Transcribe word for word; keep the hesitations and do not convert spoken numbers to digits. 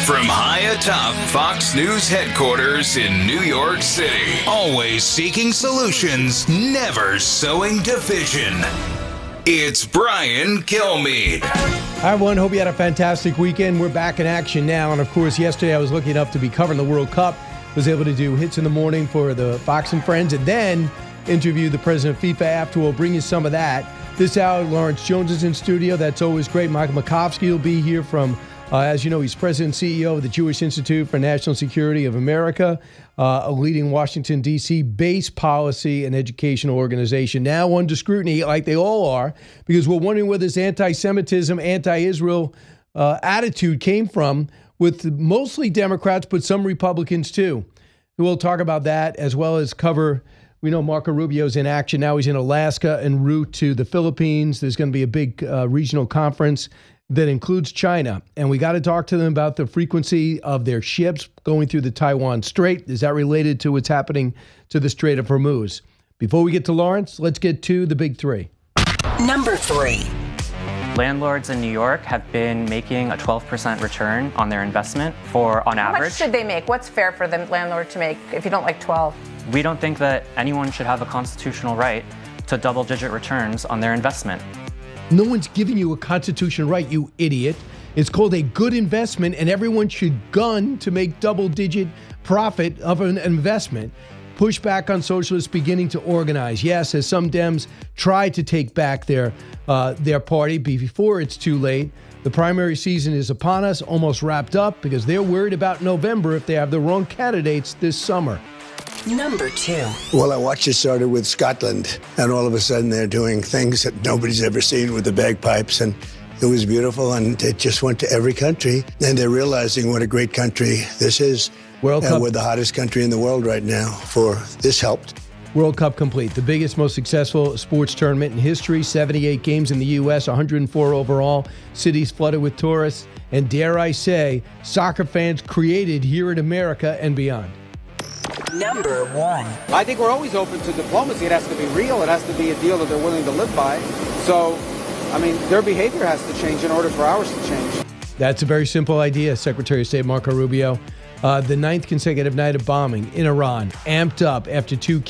From high atop Fox News headquarters in New York City, always seeking solutions, never sowing division. It's Brian Kilmeade. Hi, everyone. Hope you had a fantastic weekend. We're back in action now. And, of course, yesterday I was lucky enough to be covering the World Cup. Was able to do Hits in the Morning for the Fox and Friends, and then interview the president of FIFA after. We'll bring you some of that. This hour, Lawrence Jones is in studio. That's always great. Michael Makovsky will be here from, uh, as you know, he's president and C E O of the Jewish Institute for National Security of America, uh, a leading Washington, D C-based policy and educational organization, now under scrutiny, like they all are, because we're wondering where this anti-Semitism, anti-Israel uh, attitude came from, with mostly Democrats, but some Republicans too. We'll talk about that, as well as cover, we know Marco Rubio's in action now. He's in Alaska en route to the Philippines. There's going to be a big uh, regional conference that includes China. And we got to talk to them about the frequency of their ships going through the Taiwan Strait. Is that related to what's happening to the Strait of Hormuz? Before we get to Lawrence, let's get to the big three. Number three. Landlords in New York have been making a twelve percent return on their investment for, on How average. How much should they make? What's fair for the landlord to make if you don't like twelve? We don't think that anyone should have a constitutional right to double-digit returns on their investment. No one's giving you a constitutional right, you idiot. It's called a good investment, and everyone should gun to make double-digit profit of an investment. Pushback on socialists beginning to organize. Yes, as some Dems try to take back their uh, their party before it's too late. The primary season is upon us, almost wrapped up, because they're worried about November if they have the wrong candidates this summer. Number two. Well, I watched it started with Scotland, and all of a sudden they're doing things that nobody's ever seen with the bagpipes, and it was beautiful, and it just went to every country, and they're realizing what a great country this is. World Cup. And we're the hottest country in the world right now, for this helped. World Cup complete. The biggest, most successful sports tournament in history. seventy-eight games in the U S, one hundred four overall. Cities flooded with tourists. And dare I say, soccer fans created here in America and beyond. Number one. I think we're always open to diplomacy. It has to be real. It has to be a deal that they're willing to live by. So, I mean, their behavior has to change in order for ours to change. That's a very simple idea, Secretary of State Marco Rubio. Uh, the ninth consecutive night of bombing in Iran, amped up after two